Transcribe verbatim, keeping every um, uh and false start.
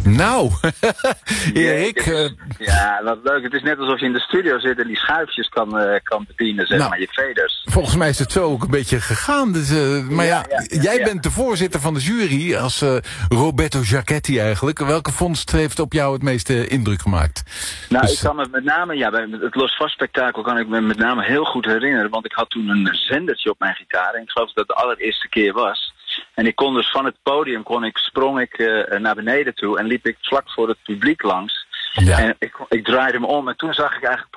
Nou, Erik. Uh... Ja, wat leuk. Het is net alsof je in de studio zit en die schuifjes kan, uh, kan bedienen, zeg nou, maar, je veders. Volgens mij is het zo ook een beetje gegaan. Dus, uh, maar ja, ja, ja, ja jij ja. bent de voorzitter van de jury als uh, Roberto Giachetti eigenlijk. Welke vondst heeft op jou het meeste indruk gemaakt? Nou, dus, ik kan me met name, ja, bij het Los Vast spektakel kan ik me met name heel goed herinneren, want ik had toen een zendertje op mijn gitaar en ik geloof dat het de allereerste keer was. En ik kon dus van het podium, kon ik, sprong ik uh, naar beneden toe en liep ik vlak voor het publiek langs. Ja. En ik, ik draaide me om en toen zag ik eigenlijk